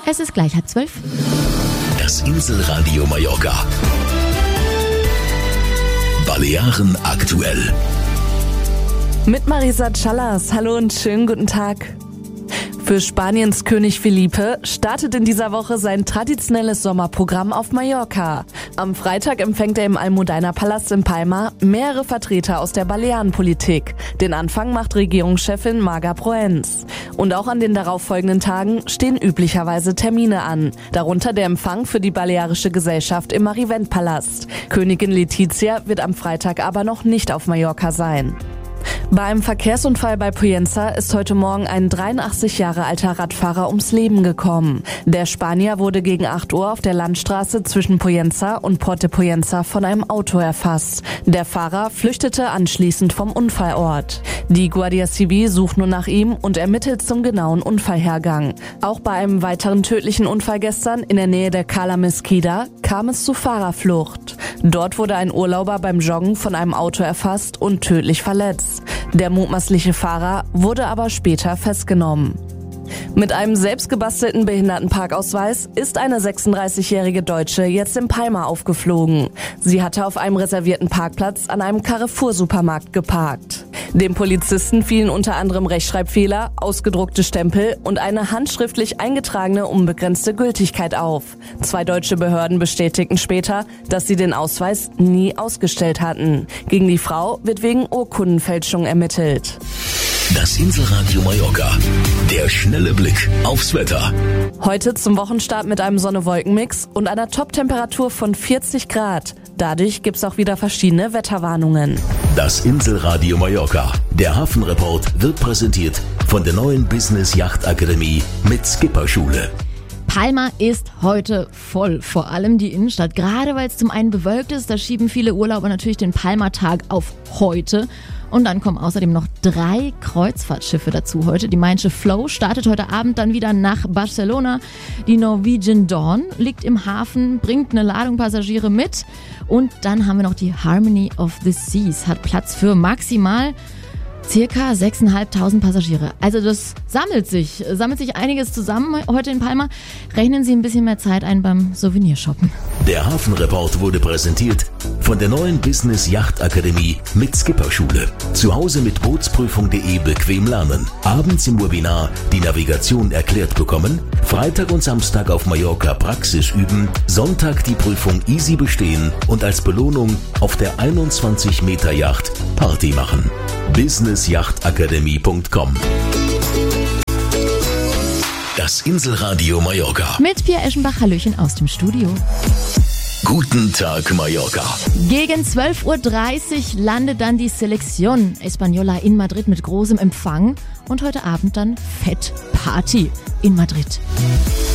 Es ist gleich 11:30. Das Inselradio Mallorca. Balearen aktuell. Mit Marisa Callas. Hallo und schönen guten Tag. Für Spaniens König Felipe startet in dieser Woche sein traditionelles Sommerprogramm auf Mallorca. Am Freitag empfängt er im Almudena-Palast in Palma mehrere Vertreter aus der Balearenpolitik. Den Anfang macht Regierungschefin Marga Proens. Und auch an den darauffolgenden Tagen stehen üblicherweise Termine an. Darunter der Empfang für die Balearische Gesellschaft im Marivent-Palast. Königin Letizia wird am Freitag aber noch nicht auf Mallorca sein. Bei einem Verkehrsunfall bei Pollença ist heute Morgen ein 83 Jahre alter Radfahrer ums Leben gekommen. Der Spanier wurde gegen 8 Uhr auf der Landstraße zwischen Pollença und Port de Pollença von einem Auto erfasst. Der Fahrer flüchtete anschließend vom Unfallort. Die Guardia Civil sucht nun nach ihm und ermittelt zum genauen Unfallhergang. Auch bei einem weiteren tödlichen Unfall gestern in der Nähe der Cala Mesquida kam es zu Fahrerflucht. Dort wurde ein Urlauber beim Joggen von einem Auto erfasst und tödlich verletzt. Der mutmaßliche Fahrer wurde aber später festgenommen. Mit einem selbstgebastelten Behindertenparkausweis ist eine 36-jährige Deutsche jetzt in Palma aufgeflogen. Sie hatte auf einem reservierten Parkplatz an einem Carrefour-Supermarkt geparkt. Dem Polizisten fielen unter anderem Rechtschreibfehler, ausgedruckte Stempel und eine handschriftlich eingetragene unbegrenzte Gültigkeit auf. 2 deutsche Behörden bestätigten später, dass sie den Ausweis nie ausgestellt hatten. Gegen die Frau wird wegen Urkundenfälschung ermittelt. Das Inselradio Mallorca. Der schnelle Blick aufs Wetter. Heute zum Wochenstart mit einem Sonne-Wolken-Mix und einer Top-Temperatur von 40 Grad. Dadurch gibt's auch wieder verschiedene Wetterwarnungen. Das Inselradio Mallorca. Der Hafenreport wird präsentiert von der neuen Business Yacht Akademie mit Skipperschule. Palma ist heute voll, vor allem die Innenstadt. Gerade weil es zum einen bewölkt ist, da schieben viele Urlauber natürlich den Palma-Tag auf heute. Und dann kommen außerdem noch 3 Kreuzfahrtschiffe dazu heute. Die Mein Schiff Flow startet heute Abend dann wieder nach Barcelona. Die Norwegian Dawn liegt im Hafen, bringt eine Ladung Passagiere mit. Und dann haben wir noch die Harmony of the Seas, hat Platz für maximal circa 6.500 Passagiere. Also das sammelt sich einiges zusammen heute in Palma. Rechnen Sie ein bisschen mehr Zeit ein beim Souvenirshoppen. Der Hafenreport wurde präsentiert von der neuen Business Yacht Akademie mit Skipperschule. Zu Hause mit Bootsprüfung.de bequem lernen. Abends im Webinar die Navigation erklärt bekommen. Freitag und Samstag auf Mallorca Praxis üben. Sonntag die Prüfung easy bestehen und als Belohnung auf der 21 Meter Yacht Party machen. businessjachtakademie.com. Das Inselradio Mallorca. Mit Pia Eschenbach, Hallöchen aus dem Studio. Guten Tag Mallorca. Gegen 12.30 Uhr landet dann die Selección Española in Madrid mit großem Empfang und heute Abend dann Fett Party in Madrid.